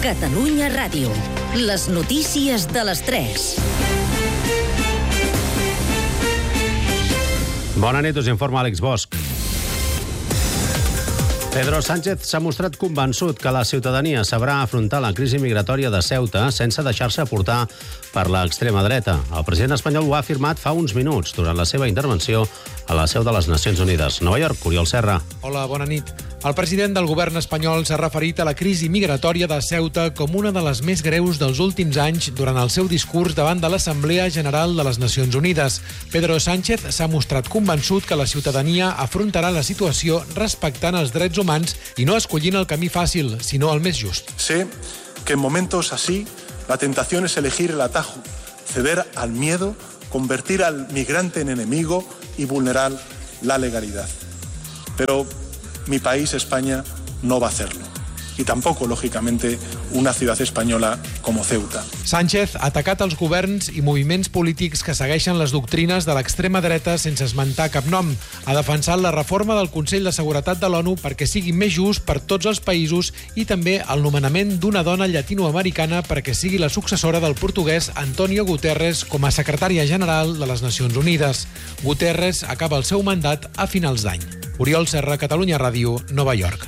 Catalunya Ràdio. Les notícies de les 3. Bona nit, us informa Àlex Bosch. Pedro Sánchez s'ha mostrat convençut que la ciutadania sabrà afrontar la crisi migratòria de Ceuta sense deixar-se portar per l'extrema dreta. El president espanyol ho ha afirmat fa uns minuts durant la seva intervenció a la seu de les Nacions Unides. Nova York, Oriol Serra. Hola, bona nit. El president del govern espanyol s'ha referit a la crisi migratòria de Ceuta com una de les més greus dels últims anys durant el seu discurs davant de l'Assemblea General de les Nacions Unides. Pedro Sánchez s'ha mostrat convençut que la ciutadania afrontarà la situació respectant els drets humans i no escollint el camí fàcil, sinó el més just. Sé que en momentos así la tentación es elegir el atajo, ceder al miedo, convertir al migrante en enemigo y vulnerar la legalidad. Pero mi país, España, no va a hacerlo. Y tampoco, lógicamente, una ciudad española como Ceuta. Sánchez ha atacat els governs i moviments polítics que segueixen les doctrines de l'extrema dreta sense esmentar cap nom. Ha defensat la reforma del Consell de Seguretat de l'ONU perquè sigui més just per tots els països i també el nomenament d'una dona llatinoamericana perquè sigui la successora del portuguès Antonio Guterres com a secretària general de les Nacions Unides. Guterres acaba el seu mandat a finals d'any. Oriol Serra, Catalunya Ràdio, Nova York.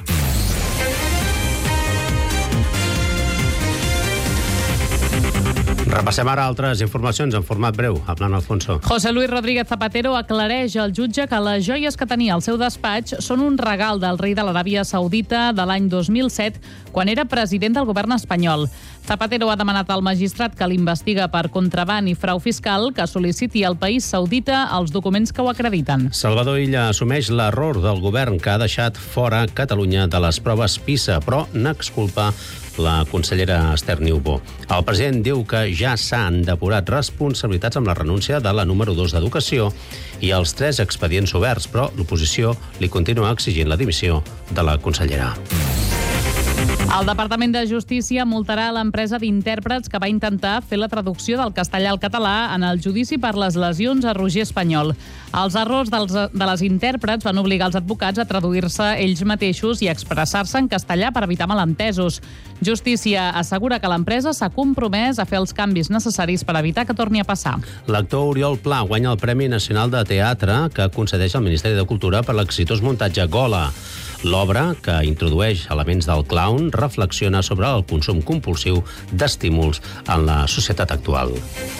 Repassem ara altres informacions en format breu. Hablant Alfonso. José Luis Rodríguez Zapatero aclareix al jutge que les joies que tenia al seu despatx són un regal del rei de l'Aràbia Saudita de l'any 2007, quan era president del govern espanyol. Zapatero ha demanat al magistrat que l'investiga per contraban i frau fiscal que sol·liciti al país saudita els documents que ho acrediten. Salvador Illa assumeix l'error del govern que ha deixat fora Catalunya de les proves PISA, però n'exculpa la consellera Esther Niubó. El president diu que ja s'han depurat responsabilitats amb la renúncia de la número 2 d'Educació i els 3 expedients oberts, però l'oposició li continua exigint la dimissió de la consellera. El Departament de Justícia multarà l'empresa d'intèrprets que va intentar fer la traducció del castellà al català en el judici per les lesions a Roger Espanyol. Els errors de les intèrprets van obligar els advocats a traduir-se ells mateixos i a expressar-se en castellà per evitar malentesos. Justícia assegura que l'empresa s'ha compromès a fer els canvis necessaris per evitar que torni a passar. L'actor Oriol Pla guanya el Premi Nacional de Teatre que concedeix el Ministeri de Cultura per l'exitós muntatge Gola. L'obra, que introdueix elements del clown, reflexiona sobre el consum compulsiu d'estímuls en la societat actual.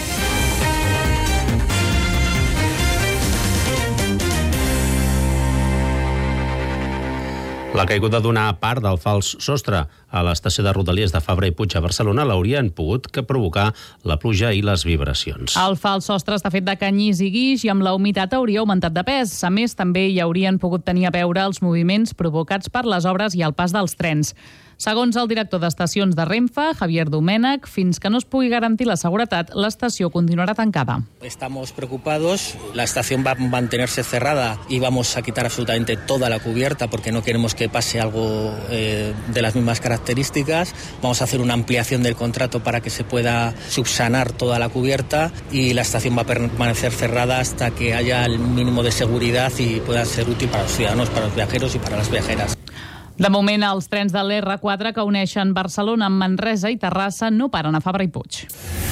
La caiguda d'una part del fals sostre a l'estació de Rodalies de Fabra i Puig a Barcelona l'haurien pogut provocar la pluja i les vibracions. El fals sostre està fet de canyís i guix i amb la humitat hauria augmentat de pes. A més, també hi haurien pogut tenir a veure els moviments provocats per les obres i el pas dels trens. Segons el director d'estacions de Renfe, Javier Domènech, fins que no es pugui garantir la seguretat, l'estació continuará tancada. Estamos preocupados, la estación va a mantenerse cerrada y vamos a quitar absolutamente toda la cubierta porque no queremos que pase algo de las mismas características. Vamos a hacer una ampliación del contrato para que se pueda subsanar toda la cubierta y la estación va a permanecer cerrada hasta que haya el mínimo de seguridad y pueda ser útil para los ciudadanos, para los viajeros y para las viajeras. De moment, els trens de l'R4 que uneixen Barcelona amb Manresa i Terrassa no paren a Fabra i Puig.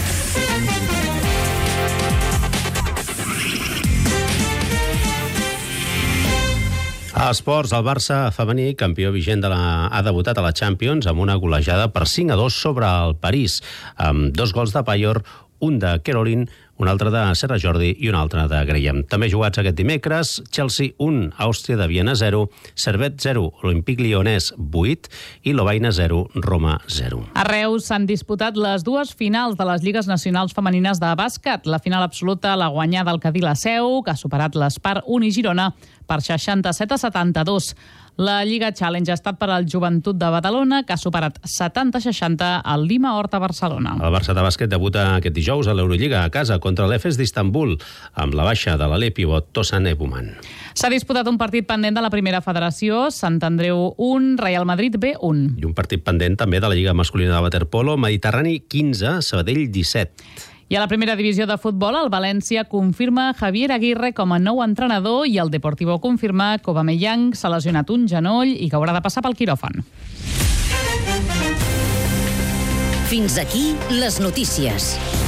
A esports, el Barça femení, campió vigent ha debutat a la Champions amb una golejada per 5-2 sobre el París, amb 2 gols de Payor, un de Caroline, un altre de Serra Jordi i un altre de Graham. També jugats aquest dimecres, Chelsea 1, Àustria de Viena 0, Servette 0, Olympique Lyonnais 8 i Lovaina 0, Roma 0. A Reus s'han disputat les dues finals de les Lligues Nacionals Femenines de Bàsquet. La final absoluta l'ha guanyada el Cadí la Seu, que ha superat l'Espar Uni Girona per 67-72. La Lliga Challenge ha estat per al Joventut de Badalona, que ha superat 70-60 al Lima Horta Barcelona. El Barça de bàsquet debuta aquest dijous a l'Eurolliga a casa contra l'Efes d'Istanbul, amb la baixa de l'alè pivot Tosan Ebuman. S'ha disputat un partit pendent de la primera federació, Sant Andreu 1, Real Madrid B 1. I un partit pendent també de la Lliga masculina de waterpolo, Mediterrani 15, Sabadell 17. I a la primera divisió de futbol, el València confirma Javier Aguirre com a nou entrenador i el Deportivo confirma que Aubameyang s'ha lesionat un genoll i que haurà de passar pel quiròfan. Fins aquí les notícies.